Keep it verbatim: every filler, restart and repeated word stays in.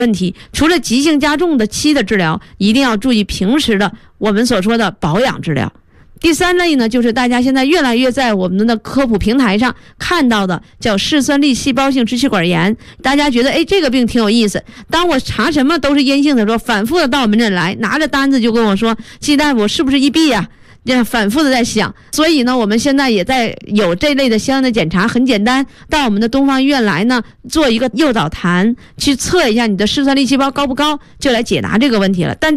问题。除了急性加重的期的治疗，一定要注意平时的我们所说的保养治疗。第三类呢，就是大家现在越来越在我们的科普平台上看到的，叫嗜酸粒细胞性支气管炎。大家觉得，哎，这个病挺有意思。当我查什么都是阴性的时候，反复的到我门诊来，拿着单子就跟我说：“季大夫，我是不是 E B 呀？”反复的在想。所以呢，我们现在也在有这类的相应的检查，很简单，到我们的东方医院来呢，做一个诱导痰，去测一下你的嗜酸粒细胞高不高，就来解答这个问题了。但